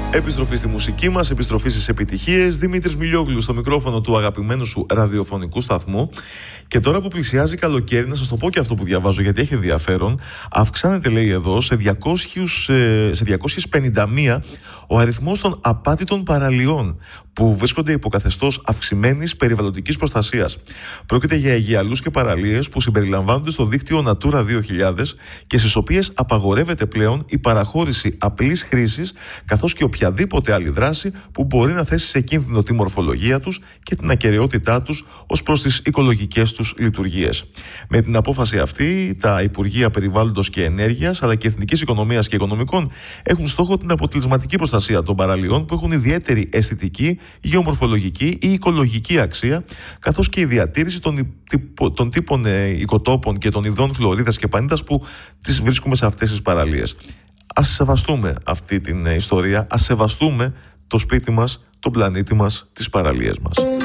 Επιστροφή στη μουσική μας, επιστροφή στις επιτυχίες. Δημήτρης Μιλιόγλου στο μικρόφωνο του αγαπημένου σου ραδιοφωνικού σταθμού. Και τώρα που πλησιάζει καλοκαίρι, να σας το πω και αυτό που διαβάζω γιατί έχει ενδιαφέρον. Αυξάνεται, λέει εδώ, σε 251 ο αριθμός των απάτητων παραλιών που βρίσκονται υπό καθεστώς αυξημένης περιβαλλοντικής προστασίας. Πρόκειται για αιγιαλούς και παραλίες που συμπεριλαμβάνονται στο δίκτυο Natura 2000 και στις οποίες απαγορεύεται πλέον η παραχώρηση απλής χρήσης, καθώς και οποιαδήποτε άλλη δράση που μπορεί να θέσει σε κίνδυνο τη μορφολογία τους και την ακεραιότητά τους ως προς τις οικολογικές τους λειτουργίες. Με την απόφαση αυτή, τα Υπουργεία Περιβάλλοντος και Ενέργειας αλλά και Εθνικής Οικονομίας και Οικονομικών έχουν στόχο την αποτελεσματική προστασία των παραλιών που έχουν ιδιαίτερη αισθητική, γεωμορφολογική ή οικολογική αξία, καθώς και η διατήρηση των τύπων οικοτόπων και των ειδών χλωρίδας και πανίδας που τις βρίσκουμε σε αυτές τις παραλίες. Ας σεβαστούμε αυτή την ιστορία, ας σεβαστούμε το σπίτι μας, τον πλανήτη μας, τις παραλίες μας.